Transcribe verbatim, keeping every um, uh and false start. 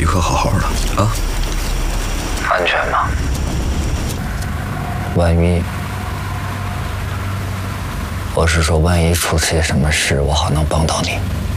可好好的啊？ 安全吗？万一，我是说，万一出些什么事，我好能帮到你。